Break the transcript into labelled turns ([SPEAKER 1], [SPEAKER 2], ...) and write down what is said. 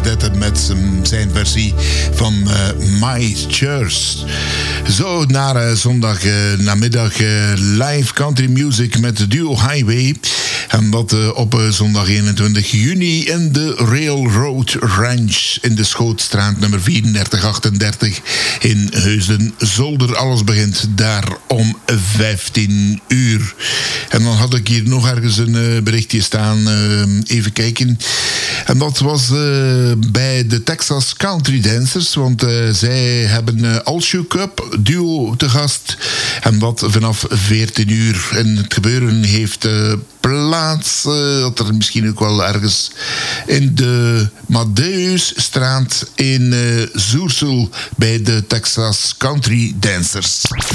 [SPEAKER 1] Bernadette met zijn versie van My Church. Zo naar zondag namiddag live country music met de duo Highway. En dat op zondag 21 juni in de Railroad Ranch in de Schootstraat nummer 3438 in Heusden-Zolder. Alles begint daar om 15 uur. En dan had ik hier nog ergens een berichtje staan. Even kijken. En dat was bij de Texas Country Dancers. Want zij hebben Alshoe Cup duo te gast. En dat vanaf 14 uur. En het gebeuren heeft plaats. Dat er misschien ook wel ergens in de Matthäusstraat in Zoersel bij de Texas Country Dancers.